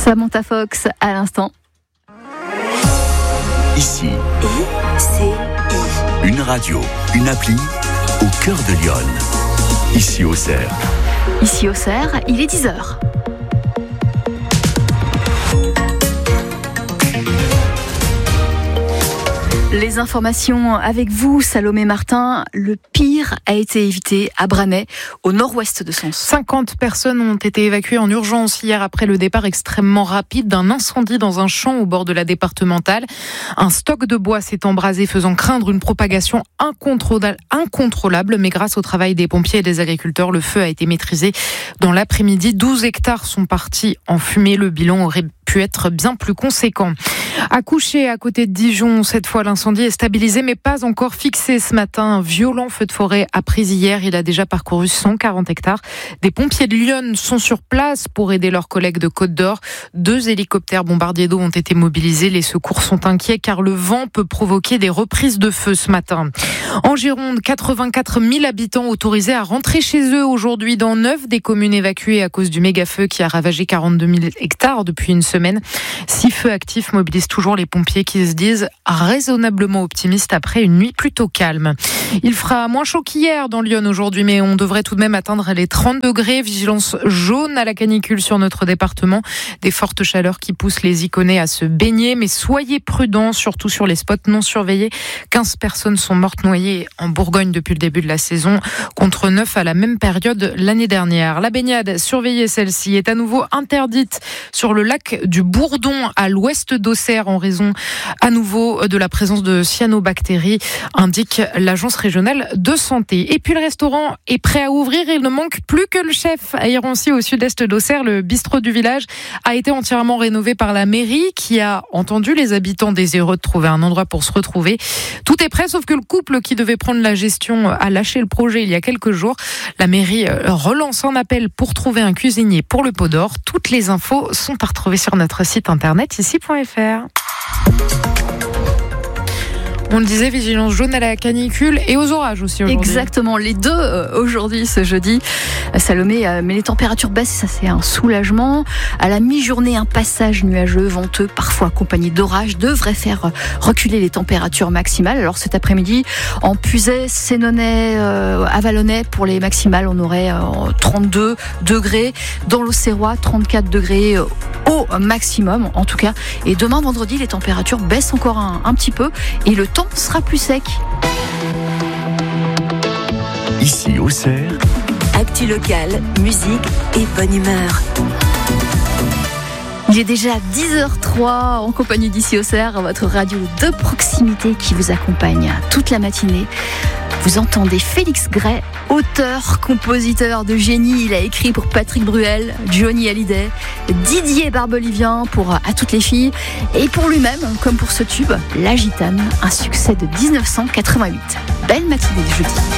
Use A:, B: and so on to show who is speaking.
A: Samantha Fox à l'instant.
B: Ici, une radio, une appli au cœur de Lyon. Ici Auxerre.
A: Ici Auxerre, il est 10h. Les informations avec vous, Salomé Martin. Le pire a été évité à Branay, au nord-ouest de Sens.
C: 50 personnes ont été évacuées en urgence hier après le départ extrêmement rapide d'un incendie dans un champ au bord de la départementale. Un stock de bois s'est embrasé, faisant craindre une propagation incontrôlable. Mais grâce au travail des pompiers et des agriculteurs, le feu a été maîtrisé dans l'après-midi. 12 hectares sont partis en fumée. Le bilan aurait pu être bien plus conséquent. À Coucher, à côté de Dijon, cette fois l'incendie est stabilisé mais pas encore fixé ce matin. Un violent feu de forêt a pris hier. Il a déjà parcouru 140 hectares. Des pompiers de Lyon sont sur place pour aider leurs collègues de Côte d'Or. 2 hélicoptères bombardiers d'eau ont été mobilisés. Les secours sont inquiets car le vent peut provoquer des reprises de feu ce matin. En Gironde, 84 000 habitants autorisés à rentrer chez eux aujourd'hui dans 9 des communes évacuées à cause du méga-feu qui a ravagé 42 000 hectares depuis une semaine. 6 feux actifs mobilisent toujours les pompiers qui se disent raisonnablement optimistes après une nuit plutôt calme. Il fera moins chaud qu'hier dans Lyon aujourd'hui, mais on devrait tout de même atteindre les 30 degrés. Vigilance jaune à la canicule sur notre département. Des fortes chaleurs qui poussent les Iconais à se baigner, mais soyez prudents, surtout sur les spots non surveillés. 15 personnes sont mortes noyées en Bourgogne depuis le début de la saison, contre 9 à la même période l'année dernière. La baignade, surveillée celle-ci, est à nouveau interdite sur le lac du Bourdon à l'ouest d'Auxerre en raison à nouveau de la présence de cyanobactéries, indique l'agence régionale de santé. Et puis le restaurant est prêt à ouvrir, il ne manque plus que le chef. À Irancy, au sud-est d'Auxerre, le bistrot du village a été entièrement rénové par la mairie qui a entendu les habitants désireux de trouver un endroit pour se retrouver. Tout est prêt sauf que le couple qui devait prendre la gestion a lâché le projet il y a quelques jours. La mairie relance un appel pour trouver un cuisinier pour le Pot d'Or. Toutes les infos sont à retrouver sur notre site internet ici.fr. On le disait, vigilance jaune à la canicule et aux orages aussi aujourd'hui.
A: Exactement, les deux aujourd'hui, ce jeudi. Salomé, mais les températures baissent, ça c'est un soulagement. À la mi-journée, un passage nuageux, venteux, parfois accompagné d'orages, devrait faire reculer les températures maximales. Alors cet après-midi, en Puisaye, Sénonais, Avalonnais, pour les maximales, on aurait 32 degrés. Dans l'Auxerrois, 34 degrés au maximum, en tout cas. Et demain, vendredi, les températures baissent encore un petit peu et le temps sera plus sec.
B: Ici Auxerre.
D: Actu locale, musique et bonne humeur.
A: Il est déjà 10h03 en compagnie d'Ici Auxerre, votre radio de proximité qui vous accompagne toute la matinée. Vous entendez Félix Gray, auteur, compositeur de génie. Il a écrit pour Patrick Bruel, Johnny Hallyday, Didier Barbelivien pour À toutes les filles et pour lui-même, comme pour ce tube, La Gitane, un succès de 1988. Belle matinée de jeudi.